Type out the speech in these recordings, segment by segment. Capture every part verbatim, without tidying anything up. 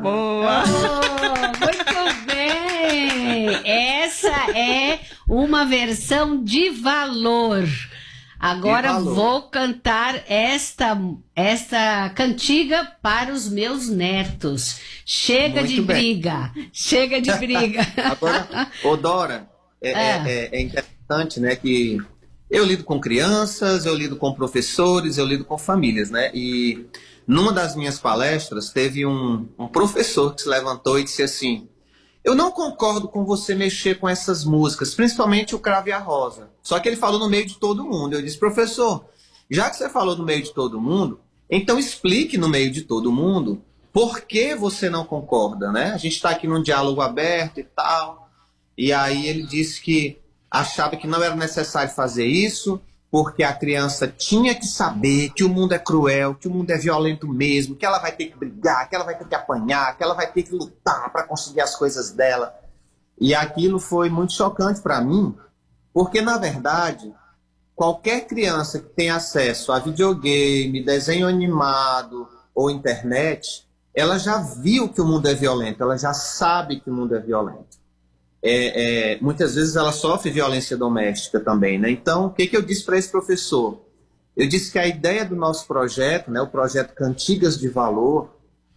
Boa! Oh, muito bem! Essa é uma versão de valor. Agora De valor. vou cantar esta, esta cantiga para os meus netos. Chega Muito de bem. briga! Chega de briga! Agora, ô Dora, é, Ah. é, é interessante, né, que eu lido com crianças, eu lido com professores, eu lido com famílias, né? E numa das minhas palestras teve um, um professor que se levantou e disse assim: eu não concordo com você mexer com essas músicas, principalmente o Cravo e a Rosa. Só que ele falou no meio de todo mundo. Eu disse: professor, já que você falou no meio de todo mundo, então explique no meio de todo mundo por que você não concorda, né? A gente está aqui num diálogo aberto e tal. E aí ele disse que achava que não era necessário fazer isso, porque a criança tinha que saber que o mundo é cruel, que o mundo é violento mesmo, que ela vai ter que brigar, que ela vai ter que apanhar, que ela vai ter que lutar para conseguir as coisas dela. E aquilo foi muito chocante para mim, porque, na verdade, qualquer criança que tem acesso a videogame, desenho animado ou internet, ela já viu que o mundo é violento, ela já sabe que o mundo é violento. É, é, muitas vezes ela sofre violência doméstica também, né? Então, o que, que eu disse para esse professor? Eu disse que a ideia do nosso projeto, né, o projeto Cantigas de Valor,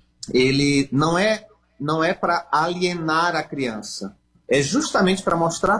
ele não é, não é para alienar a criança, é justamente para mostrar